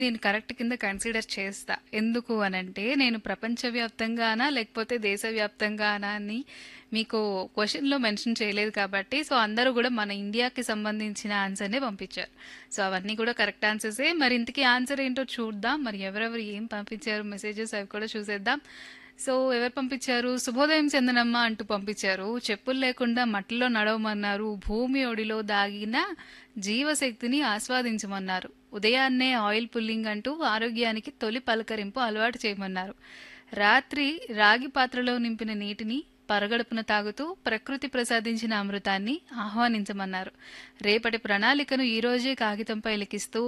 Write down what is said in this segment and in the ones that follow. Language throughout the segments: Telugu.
నేను కరెక్ట్ కింద కన్సిడర్ చేస్తా. ఎందుకు అనంటే, నేను ప్రపంచవ్యాప్తంగానా లేకపోతే దేశవ్యాప్తంగానా అని మీకు క్వెషన్‌లో మెన్షన్ చేయలేదు కాబట్టి, సో అందరూ గూడా మన ఇండియాకి సంబంధించిన ఆన్సర్‌నే పంపించారు. సో అవన్నీ కూడా కరెక్ట్ ఆన్సర్సే. మరి ఇంతకీ ఆన్సర్ ఏంటో చూద్దాం. మరి ఎవరెవరు ఏం పంపించారు మెసేజెస్ అవి కూడా చూసేద్దాం. సో ఎవరు పంపించారు? శుభోదయం చందనమ్మ అంటూ పంపించారు. చెప్పులు లేకుండా మట్టిలో నడవమన్నారు. భూమి ఒడిలో దాగిన జీవశక్తిని ఆస్వాదించమన్నారు. ఉదయాన్నే ఆయిల్ పుల్లింగ్ అంటూ ఆరోగ్యానికి తొలి పలకరింపు అలవాటు చేయమన్నారు. రాత్రి రాగి పాత్రలో నింపిన నీటిని పరగడుపున తాగుతూ ప్రకృతి ప్రసాదించిన అమృతాన్ని ఆహ్వానించమన్నారు. రేపటి ప్రణాళికను ఈరోజే కాగితంపై లిఖిస్తూ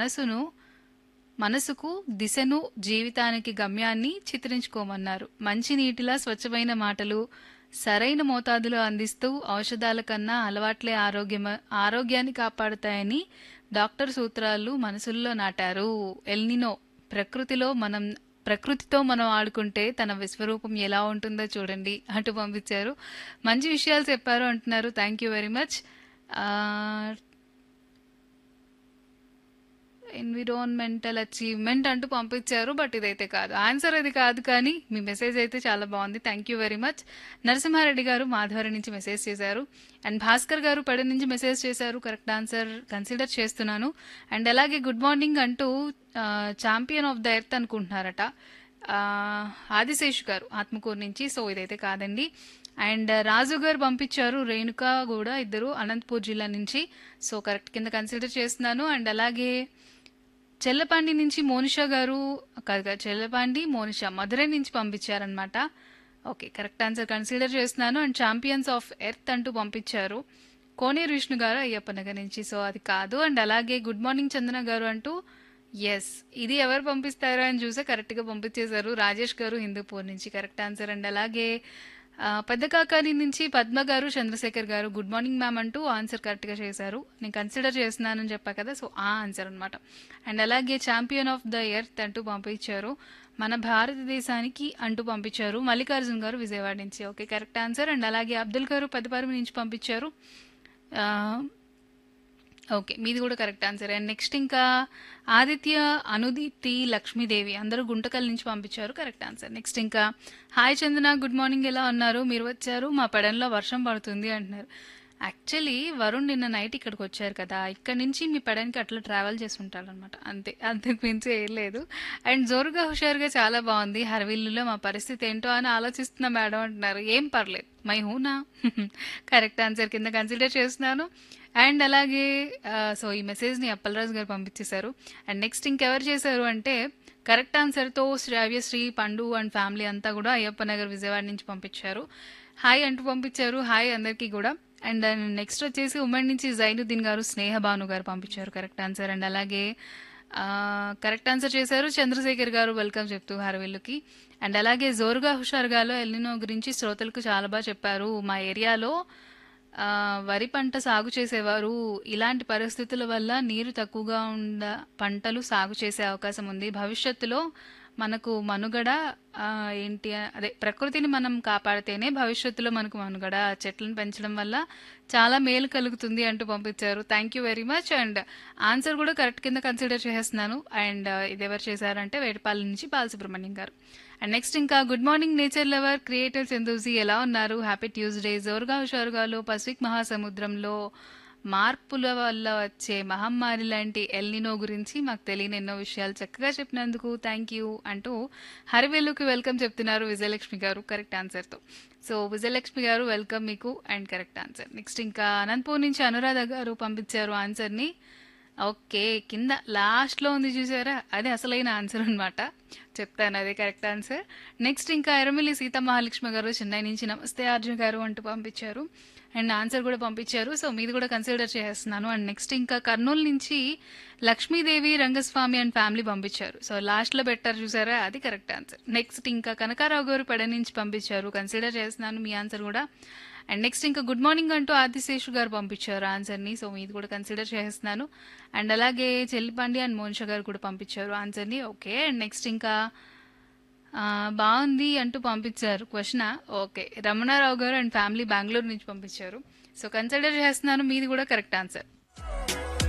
మనసుకు దిశను, జీవితానికి గమ్యాన్ని చిత్రించుకోమన్నారు. మంచినీటిలా స్వచ్ఛమైన మాటలు సరైన మోతాదులో అందిస్తూ ఔషధాల కన్నా అలవాట్లే ఆరోగ్యాన్ని కాపాడుతాయని డాక్టర్ సూత్రాలు మనసుల్లో నాటారు. ఎల్నినో ప్రకృతిలో మనం ప్రకృతితో మనం ఆడుకుంటే తన విశ్వరూపం ఎలా ఉంటుందో చూడండి అంటూ పంపించారు. మంచి విషయాలు చెప్పారు అంటున్నారు. Thank you very much. Environmental achievement అంటూ పంపించారు. బట్ ఇదైతే కాదు, ఆన్సర్ అది కాదు. కానీ మీ మెసేజ్ అయితే చాలా బాగుంది. Thank you very much. Narasimha Reddy గారు మాధవరం నుంచి మెసేజ్ చేశారు. అండ్ భాస్కర్ గారు పడి నుంచి మెసేజ్ చేశారు. కరెక్ట్ ఆన్సర్ కన్సిడర్ చేస్తున్నాను. అండ్ అలాగే గుడ్ మార్నింగ్ అంటూ ఛాంపియన్ ఆఫ్ ద ఎర్త్ అనుకుంటున్నారట ఆ, ఆదిశేషు గారు ఆత్మకూరు నుంచి. సో ఇదైతే కాదండి. అండ్ రాజు గారు పంపించారు. రేణుక కూడా ఇద్దరు అనంతపూర్ జిల్లా నుంచి. సో కరెక్ట్ కింద కన్సిడర్ చేస్తున్నాను. అండ్ అలాగే చెల్లపాండి నుంచి మోనిషా గారు, కాదు కాదు, చెల్లపాండి మోనిషా మధురై నుంచి పంపించారనమాట. ఓకే, కరెక్ట్ ఆన్సర్ కన్సిడర్ చేస్తున్నాను. అండ్ ఛాంపియన్స్ ఆఫ్ ఎర్త్ అంటూ పంపించారు కోనేరు విష్ణు గారు అయ్యప్ప నగర్ నుంచి. సో అది కాదు. అండ్ అలాగే గుడ్ మార్నింగ్ చందన గారు అంటూ ఎస్, ఇది ఎవరు పంపిస్తారో అని చూసే కరెక్ట్గా పంపించేశారు. రాజేష్ గారు హిందూపూర్ నుంచి కరెక్ట్ ఆన్సర్. అండ్ అలాగే పెద్ద కాకాని నుంచి పద్మ గారు, చంద్రశేఖర్ గారు గుడ్ మార్నింగ్ మ్యామ్ అంటూ ఆన్సర్ కరెక్ట్గా చేశారు. నేను కన్సిడర్ చేస్తున్నానని చెప్పా కదా, సో ఆ ఆన్సర్ అనమాట. అండ్ అలాగే ఛాంపియన్ ఆఫ్ ద ఎర్త్ అంటూ పంపించారు. మన భారతదేశానికి అంటూ పంపించారు మల్లికార్జున్ గారు విజయవాడ నుంచి. Okay, correct answer. అండ్ అలాగే అబ్దుల్ గారు పెద్దపర్మి నుంచి పంపించారు. ఆ, ఓకే, మీది కూడా కరెక్ట్ ఆన్సర్. అండ్ నెక్స్ట్ ఇంకా ఆదిత్య, అనుదితి, లక్ష్మీదేవి అందరూ గుంటకల్ నుంచి పంపించారు. Correct answer. నెక్స్ట్ ఇంకా హాయ్ చందన, గుడ్ మార్నింగ్, ఎలా ఉన్నారు? మీరు వచ్చారు, మా పెడన్లో వర్షం పడుతుంది అంటున్నారు. యాక్చువల్లీ వరుణ్ నిన్న నైట్ ఇక్కడికి వచ్చారు కదా, ఇక్కడ నుంచి మీ పెడన్కి అట్లా ట్రావెల్ చేసి ఉంటారనమాట. అంతే, అంతకు మించి ఏం లేదు. అండ్ జోరుగా హుషారుగా చాలా బాగుంది. హరవిల్లులో మా పరిస్థితి ఏంటో అని ఆలోచిస్తున్నా మేడం అంటున్నారు. ఏం పర్లేదు, మై హూనా. కరెక్ట్ ఆన్సర్ కింద కన్సిడర్ చేస్తున్నాను. అండ్ అలాగే సో ఈ మెసేజ్ని అప్పలరాజు గారు పంపించేశారు. అండ్ నెక్స్ట్ ఇంకెవరు చేశారు అంటే కరెక్ట్ ఆన్సర్తో శ్రావ్యశ్రీ, పండు అండ్ ఫ్యామిలీ అంతా కూడా అయ్యప్ప నగర్ విజయవాడ నుంచి పంపించారు. హాయ్ అంటూ పంపించారు. హాయ్ అందరికీ కూడా. అండ్ నెక్స్ట్ వచ్చేసి ఉమెన్ నుంచి జైనుద్దీన్ గారు, స్నేహ భాను గారు పంపించారు కరెక్ట్ ఆన్సర్. అండ్ అలాగే కరెక్ట్ ఆన్సర్ చేశారు చంద్రశేఖర్ గారు, వెల్కమ్ చెప్తూ హరవిల్లుకి. అండ్ అలాగే జోరుగా హుషారుగాలో ఎల్నినో గురించి శ్రోతలకు చాలా బాగా చెప్పారు. మా ఏరియాలో వరి పంట సాగు చేసేవారు. ఇలాంటి పరిస్థితుల వల్ల నీరు తక్కువగా పంటలు సాగు చేసే అవకాశం ఉంది. భవిష్యత్తులో మనకు మనుగడ ఏంటి అదే ప్రకృతిని మనం కాపాడితేనే భవిష్యత్తులో మనకు మనుగడ. చెట్లను పెంచడం వల్ల చాలా మేలు కలుగుతుంది అంటూ పంపించారు. Thank you very much. And answer కూడా కరెక్ట్ కింద కన్సిడర్ చేస్తున్నాను. అండ్ ఇది ఎవరు చేశారంటే వేటపాలెం నుంచి బాలసుబ్రహ్మణ్యం గారు. అండ్ నెక్స్ట్ ఇంకా good morning nature lover creator చందూజీ, ఎలా ఉన్నారు? Happy Tuesday. జోరుగా హుషారుగాలో పసిఫిక్ మహాసముద్రంలో మార్పుల వల్ల వచ్చే మహమ్మారి లాంటి ఎల్నినో గురించి మాకు తెలియని ఎన్నో విషయాలు చక్కగా చెప్పినందుకు థ్యాంక్ యూ అంటూ హరివేలుకి వెల్కమ్ చెప్తున్నారు విజయలక్ష్మి గారు కరెక్ట్ ఆన్సర్తో. సో విజయలక్ష్మి గారు వెల్కమ్ మీకు అండ్ కరెక్ట్ ఆన్సర్. నెక్స్ట్ ఇంకా అనంతపూర్ నుంచి అనురాధ గారు పంపించారు ఆన్సర్ని. ఓకే, కింద లాస్ట్లో ఉంది చూసారా, అదే అసలైన ఆన్సర్ అనమాట. చెప్తాను, అదే కరెక్ట్ ఆన్సర్. నెక్స్ట్ ఇంకా ఎర్రమిల్లి సీతమహాలక్ష్మి గారు చెన్నై నుంచి నమస్తే అర్జున్ గారు అంటూ పంపించారు. అండ్ ఆన్సర్ కూడా పంపించారు. సో మీది కూడా కన్సిడర్ చేస్తున్నాను. అండ్ నెక్స్ట్ ఇంకా కర్నూలు నుంచి లక్ష్మీదేవి, రంగస్వామి అండ్ ఫ్యామిలీ పంపించారు. సో లాస్ట్లో పెట్టారు చూసారా, అది కరెక్ట్ ఆన్సర్. నెక్స్ట్ ఇంకా కనకారావు గారు పెడ నుంచి పంపించారు. కన్సిడర్ చేస్తున్నాను మీ ఆన్సర్ కూడా. అండ్ నెక్స్ట్ ఇంకా గుడ్ మార్నింగ్ అంటూ ఆదిశేషు గారు పంపించారు ఆన్సర్ని. సో మీది కూడా కన్సిడర్ చేస్తున్నాను. అండ్ అలాగే చెల్లిపాండి అండ్ మోనిషా గారు కూడా పంపించారు ఆన్సర్ని. ఓకే, అండ్ నెక్స్ట్ ఇంకా బాగుంది అంటూ పంపించారు క్వశ్చన్. ఓకే, రమణారావు గారు అండ్ ఫ్యామిలీ బెంగళూరు నుంచి పంపించారు. సో కన్సిడర్ చేస్తున్నాను, మీది కూడా కరెక్ట్ ఆన్సర్.